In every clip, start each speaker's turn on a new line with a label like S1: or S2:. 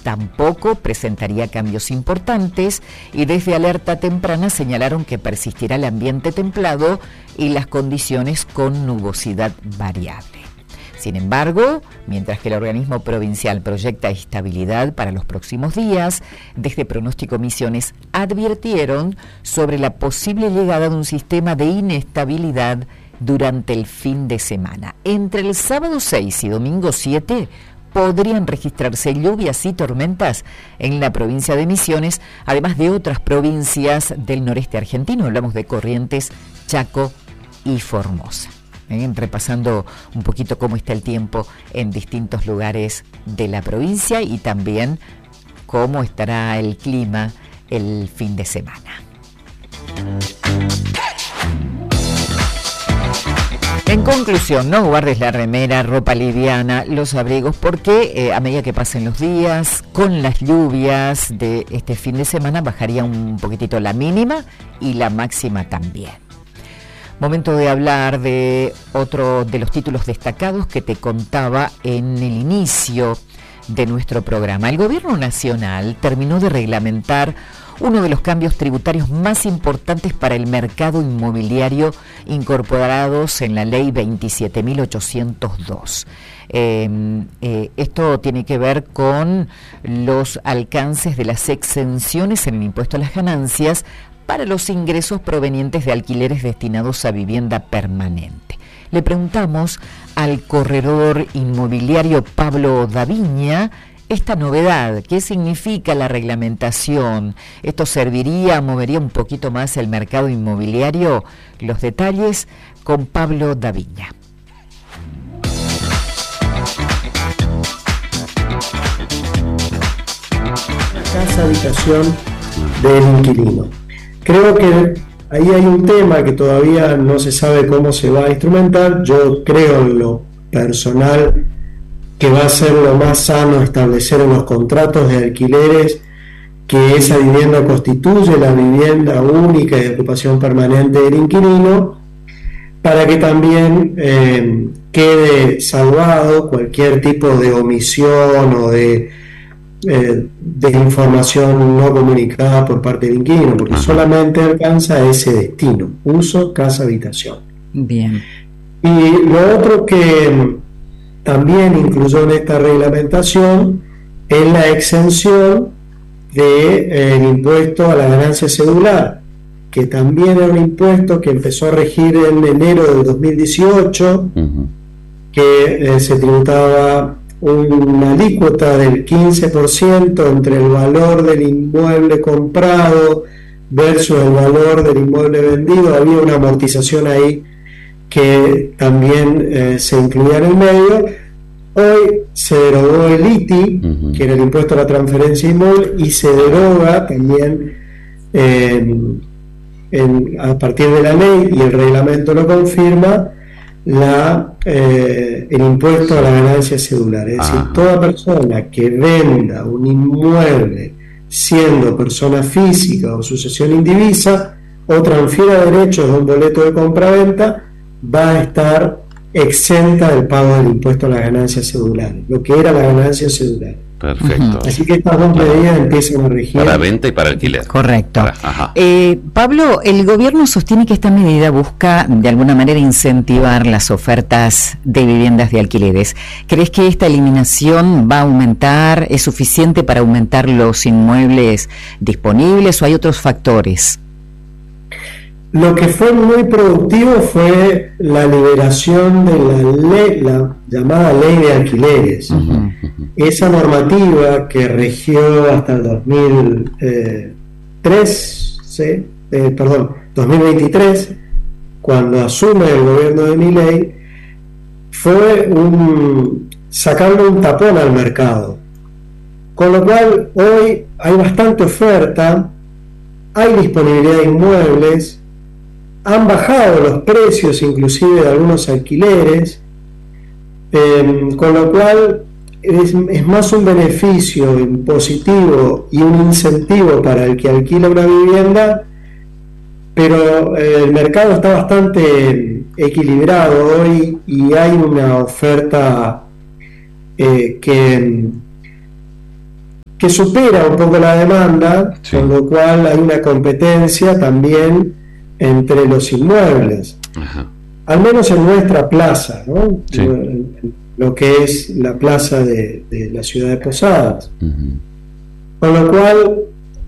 S1: tampoco presentaría cambios importantes y desde alerta temprana señalaron que persistirá el ambiente templado y las condiciones con nubosidad variable. Sin embargo, mientras que el organismo provincial proyecta estabilidad para los próximos días, desde Pronóstico Misiones advirtieron sobre la posible llegada de un sistema de inestabilidad durante el fin de semana. Entre el sábado 6 y domingo 7 podrían registrarse lluvias y tormentas en la provincia de Misiones, además de otras provincias del noreste argentino. Hablamos de Corrientes, Chaco y Formosa. Repasando un poquito cómo está el tiempo en distintos lugares de la provincia y también cómo estará el clima el fin de semana. En conclusión, no guardes la remera, ropa liviana, los abrigos, porque a medida que pasen los días, con las lluvias de este fin de semana, bajaría un poquitito la mínima y la máxima también. Momento de hablar de otro de los títulos destacados que te contaba en el inicio de nuestro programa. El Gobierno Nacional terminó de reglamentar uno de los cambios tributarios más importantes para el mercado inmobiliario incorporados en la Ley 27.802. Esto tiene que ver con los alcances de las exenciones en el impuesto a las ganancias para los ingresos provenientes de alquileres destinados a vivienda permanente. Le preguntamos al corredor inmobiliario Pablo Daviña esta novedad, ¿qué significa la reglamentación? ¿Esto movería un poquito más el mercado inmobiliario? Los detalles con Pablo Daviña.
S2: Casa habitación del inquilino. Creo que ahí hay un tema que todavía no se sabe cómo se va a instrumentar. Yo creo en lo personal que va a ser lo más sano establecer en los contratos de alquileres que esa vivienda constituye la vivienda única y de ocupación permanente del inquilino, para que también quede salvado cualquier tipo de omisión o de información no comunicada por parte del inquilino, porque solamente alcanza ese destino: uso, casa, habitación.
S1: Bien.
S2: Y lo otro que también incluyó en esta reglamentación es la exención del impuesto a la ganancia cedular, que también era un impuesto que empezó a regir en enero del 2018, que se tributaba una alícuota del 15% entre el valor del inmueble comprado versus el valor del inmueble vendido. Había una amortización ahí que también se incluía en el medio. Hoy se derogó el ITI, que era el impuesto a la transferencia inmueble, y se deroga también a partir de la ley, y el reglamento lo confirma, el impuesto a la ganancia cedular. Es decir, toda persona que venda un inmueble siendo persona física o sucesión indivisa o transfiera derechos de un boleto de compraventa va a estar exenta del pago del impuesto a la ganancia cedular, lo que era la ganancia cedular.
S3: Perfecto.
S2: Así que estas dos medidas empiezan a regir.
S3: Para venta y para alquiler.
S1: Correcto. Pablo, el gobierno sostiene que esta medida busca de alguna manera incentivar las ofertas de viviendas de alquileres. ¿Crees que esta eliminación va a aumentar, es suficiente para aumentar los inmuebles disponibles o hay otros factores?
S2: Lo que fue muy productivo fue la liberación de la ley, la llamada ley de alquileres. Esa normativa que regió hasta el 2023, cuando asume el gobierno de Milei, fue sacarle un tapón al mercado. Con lo cual hoy hay bastante oferta, hay disponibilidad de inmuebles, han bajado los precios inclusive de algunos alquileres, con lo cual es más un beneficio impositivo y un incentivo para el que alquila una vivienda, pero el mercado está bastante equilibrado hoy y hay una oferta que que supera un poco la demanda,
S3: Sí.
S2: con lo cual hay una competencia también entre los inmuebles,
S3: Ajá.
S2: al menos en nuestra plaza, ¿no?
S3: Sí.
S2: Lo que es la plaza de la ciudad de Posadas.
S3: Ujú.
S2: Con lo cual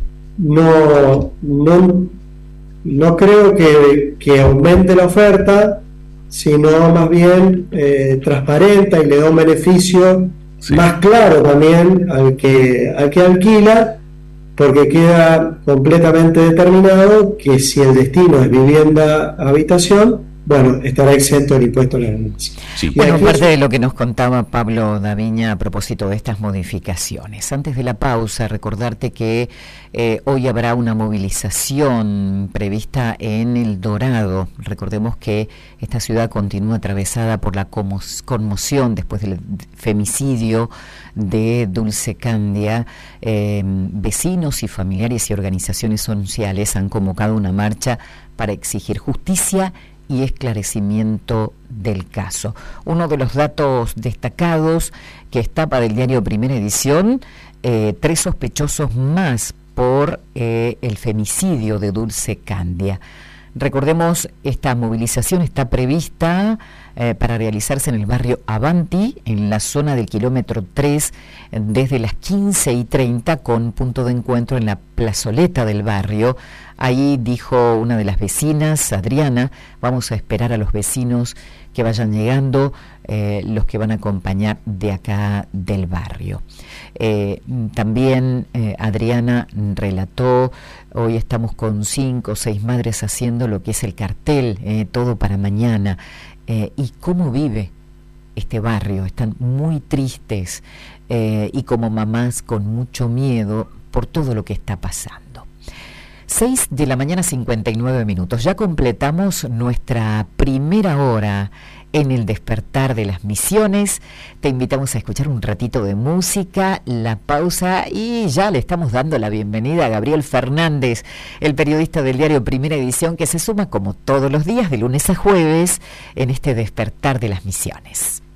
S2: no creo que aumente la oferta, sino más bien transparenta y le da un beneficio
S3: Sí.
S2: más claro también al que alquila, porque queda completamente determinado que si el destino es vivienda habitación, bueno, estará exento del impuesto a la ganancia.
S3: Sí.
S2: Y
S1: Bueno,
S2: aquí
S1: parte de lo que nos contaba Pablo Daviña a propósito de estas modificaciones. Antes de la pausa, recordarte que hoy habrá una movilización prevista en El Dorado. Recordemos que esta ciudad continúa atravesada por la conmoción después del femicidio de Dulce Candia. Vecinos y familiares y organizaciones sociales han convocado una marcha para exigir justicia y esclarecimiento del caso. Uno de los datos destacados que es tapa del diario Primera Edición, 3 sospechosos más por el femicidio de Dulce Candia. Recordemos, esta movilización está prevista para realizarse en el barrio Avanti, en la zona del kilómetro 3, desde las 15:30, con punto de encuentro en la plazoleta del barrio. Ahí dijo una de las vecinas, Adriana, vamos a esperar a los vecinos que vayan llegando, los que van a acompañar de acá del barrio. También Adriana relató, hoy estamos con 5 o 6 madres haciendo lo que es el cartel, todo para mañana, y cómo vive este barrio. Están muy tristes y como mamás con mucho miedo por todo lo que está pasando. 6:59 a.m. Ya completamos nuestra primera hora en el despertar de las Misiones. Te invitamos a escuchar un ratito de música, la pausa, y ya le estamos dando la bienvenida a Gabriel Fernández, el periodista del diario Primera Edición, que se suma como todos los días de lunes a jueves en este despertar de las Misiones.